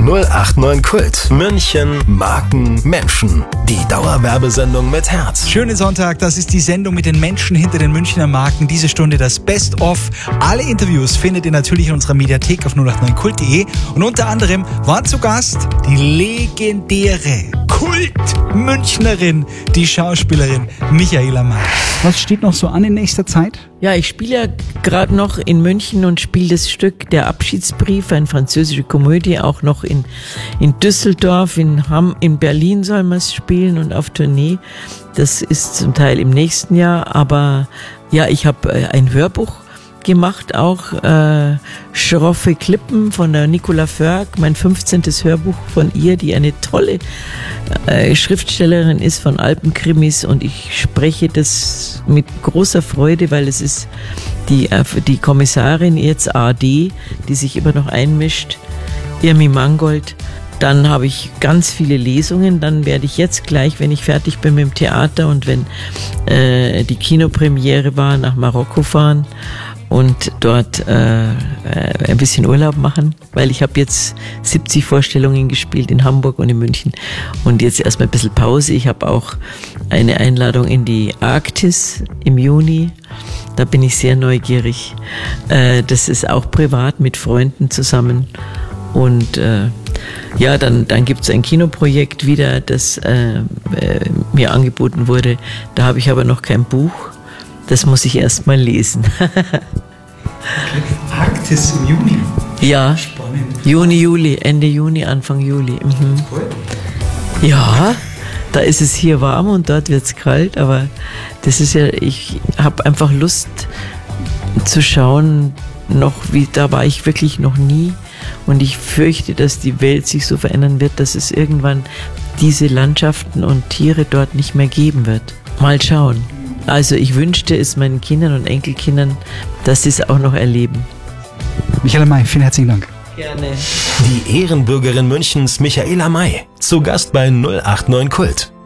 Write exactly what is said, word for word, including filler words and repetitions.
null acht neun Kult. München, Marken, Menschen. Die Dauerwerbesendung mit Herz. Schönen Sonntag, das ist die Sendung mit den Menschen hinter den Münchner Marken. Diese Stunde das Best-of. Alle Interviews findet ihr natürlich in unserer Mediathek auf null acht neun kult punkt de. Und unter anderem war zu Gast die legendäre Kult-Münchnerin, die Schauspielerin Michaela May. Was steht noch so an in nächster Zeit? Ja, ich spiele ja gerade noch in München und spiele das Stück Der Abschiedsbrief, eine französische Komödie, auch noch in, in Düsseldorf, in, Hamm, in Berlin soll man es spielen und auf Tournee. Das ist zum Teil im nächsten Jahr, aber ja, ich habe ein Hörbuch gemacht, auch äh, Schroffe Klippen von der Nicola Förg, mein fünfzehntes Hörbuch von ihr, die eine tolle äh, Schriftstellerin ist von Alpenkrimis, und ich spreche das mit großer Freude, weil es ist die, äh, die Kommissarin jetzt A D, die sich immer noch einmischt, Irmi Mangold. Dann habe ich ganz viele Lesungen, dann werde ich jetzt gleich, wenn ich fertig bin mit dem Theater und wenn äh, die Kinopremiere war, nach Marokko fahren und dort äh, ein bisschen Urlaub machen, weil ich habe jetzt siebzig Vorstellungen gespielt in Hamburg und in München und jetzt erstmal ein bisschen Pause. Ich habe auch eine Einladung in die Arktis im Juni, da bin ich sehr neugierig. Äh, das ist auch privat mit Freunden zusammen und äh, ja, dann, dann gibt es ein Kinoprojekt wieder, das äh, äh, mir angeboten wurde, da habe ich aber noch kein Buch. Das muss ich erst mal lesen. Arktis im Juni? Ja, spannend. Juni, Juli, Ende Juni, Anfang Juli. Mhm. Ja, da ist es hier warm und dort wird es kalt, aber das ist ja, ich habe einfach Lust zu schauen, noch wie, da war ich wirklich noch nie, und ich fürchte, dass die Welt sich so verändern wird, dass es irgendwann diese Landschaften und Tiere dort nicht mehr geben wird. Mal schauen. Also ich wünschte es meinen Kindern und Enkelkindern, dass sie es auch noch erleben. Michaela May, vielen herzlichen Dank. Gerne. Die Ehrenbürgerin Münchens Michaela May. Zu Gast bei null acht neun Kult.